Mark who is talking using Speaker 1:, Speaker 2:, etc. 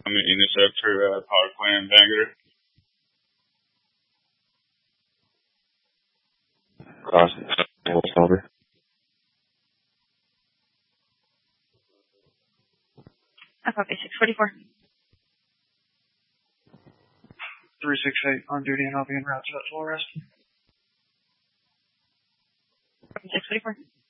Speaker 1: I'm an interceptor, power plant, Vanguard.
Speaker 2: Cross. Over.
Speaker 3: I copy 644.
Speaker 4: 368 on duty, and I'll be en route to that full arrest.
Speaker 3: 644.